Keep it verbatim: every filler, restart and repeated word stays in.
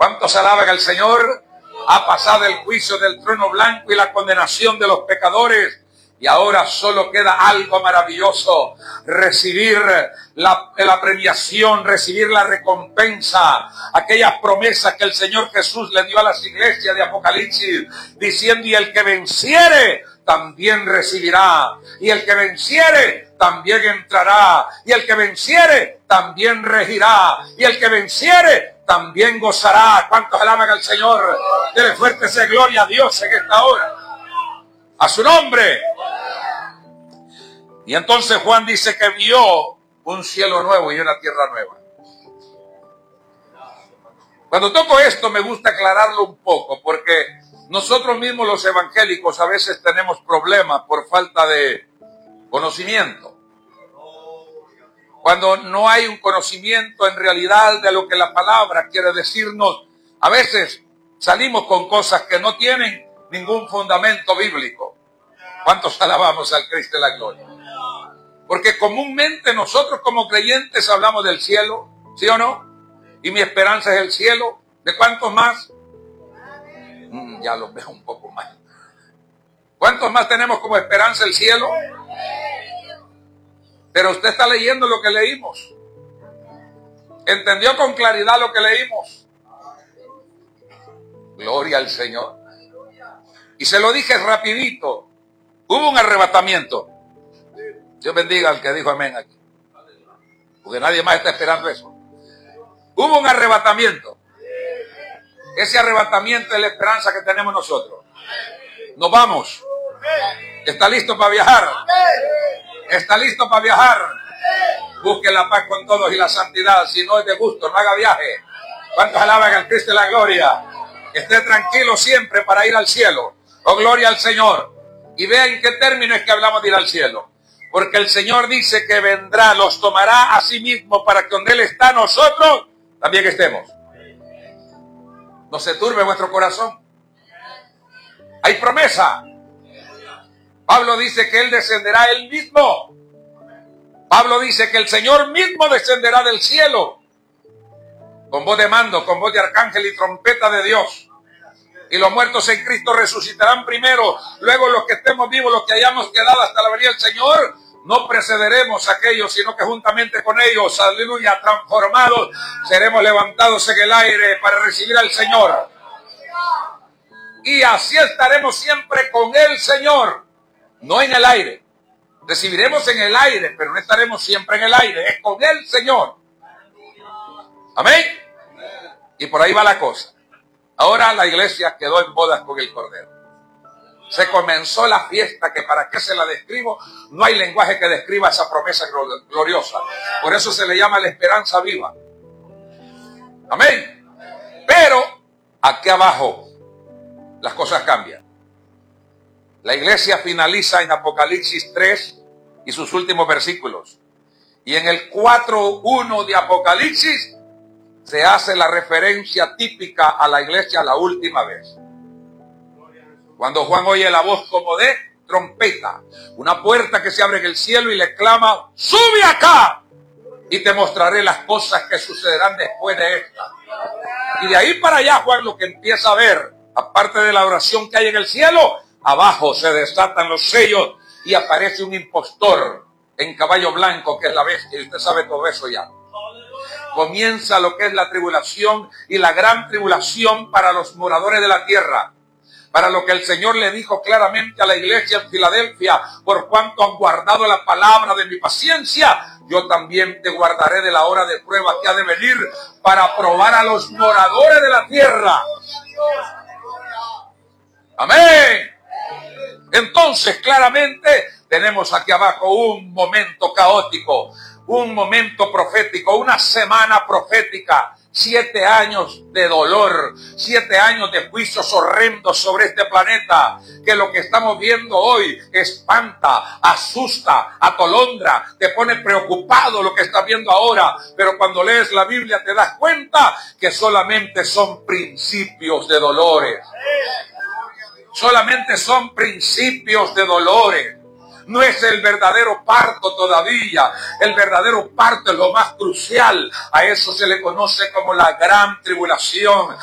¿Cuántos alaban al Señor? Ha pasado el juicio del trono blanco y la condenación de los pecadores. Y ahora solo queda algo maravilloso: recibir la, la premiación, recibir la recompensa, aquellas promesas que el Señor Jesús le dio a las iglesias de Apocalipsis, diciendo: y el que venciere también recibirá, y el que venciere también entrará, y el que venciere también regirá, y el que venciere también gozará. ¿Cuántos alaban al Señor? Dele fuerte esa gloria a Dios en esta hora. A su nombre. Y entonces Juan dice que vio un cielo nuevo y una tierra nueva. Cuando toco esto me gusta aclararlo un poco, porque nosotros mismos los evangélicos a veces tenemos problemas por falta de conocimiento. Cuando no hay un conocimiento en realidad de lo que la palabra quiere decirnos, a veces salimos con cosas que no tienen ningún fundamento bíblico. ¿Cuántos alabamos al Cristo de la gloria? Porque comúnmente nosotros como creyentes hablamos del cielo, ¿sí o no? Y mi esperanza es el cielo. ¿De cuántos más? Mm, ya los veo un poco más. ¿Cuántos más tenemos como esperanza el cielo? Pero usted está leyendo lo que leímos. ¿Entendió con claridad lo que leímos? Gloria al Señor. Y se lo dije rapidito. Hubo un arrebatamiento. Dios bendiga al que dijo amén aquí. Porque nadie más está esperando eso. Hubo un arrebatamiento. Ese arrebatamiento es la esperanza que tenemos nosotros. Nos vamos. ¿Está listo para viajar? ¿Está listo para viajar? Busque la paz con todos y la santidad. Si no es de gusto, no haga viaje. ¿Cuántos alaban al Cristo de la gloria? Esté tranquilo siempre para ir al cielo. Oh, gloria al Señor. Y vea en qué términos es que hablamos de ir al cielo. Porque el Señor dice que vendrá, los tomará a sí mismo para que donde Él está nosotros también estemos. No se turbe vuestro corazón. Hay promesa. Pablo dice que Él descenderá Él mismo. Pablo dice que el Señor mismo descenderá del cielo. Con voz de mando, con voz de arcángel y trompeta de Dios. Y los muertos en Cristo resucitarán primero. Luego los que estemos vivos, los que hayamos quedado hasta la venida del Señor, no precederemos a aquellos, sino que juntamente con ellos, aleluya, transformados, seremos levantados en el aire para recibir al Señor. Y así estaremos siempre con el Señor, no en el aire. Recibiremos en el aire, pero no estaremos siempre en el aire, es con el Señor. Amén. Y por ahí va la cosa. Ahora la iglesia quedó en bodas con el Cordero. Se comenzó la fiesta, que para qué se la describo, no hay lenguaje que describa esa promesa gloriosa. Por eso se le llama la esperanza viva. Amén. Pero aquí abajo las cosas cambian. La iglesia finaliza en Apocalipsis tres y sus últimos versículos. Y en el cuatro uno de Apocalipsis se hace la referencia típica a la iglesia la última vez. Cuando Juan oye la voz como de trompeta, una puerta que se abre en el cielo y le clama: sube acá y te mostraré las cosas que sucederán después de esta. Y de ahí para allá Juan lo que empieza a ver, aparte de la oración que hay en el cielo, abajo se desatan los sellos y aparece un impostor en caballo blanco que es la bestia, y usted sabe todo eso ya. Comienza lo que es la tribulación y la gran tribulación para los moradores de la tierra. Para lo que el Señor le dijo claramente a la iglesia en Filadelfia: por cuanto han guardado la palabra de mi paciencia, yo también te guardaré de la hora de prueba que ha de venir para probar a los moradores de la tierra. Amén. Entonces, claramente, tenemos aquí abajo un momento caótico, un momento profético, una semana profética. Siete años de dolor, siete años de juicios horrendos sobre este planeta, que lo que estamos viendo hoy espanta, asusta, atolondra, te pone preocupado lo que estás viendo ahora, pero cuando lees la Biblia te das cuenta que solamente son principios de dolores. Solamente son principios de dolores. No es el verdadero parto todavía. El verdadero parto es lo más crucial. A eso se le conoce como la gran tribulación.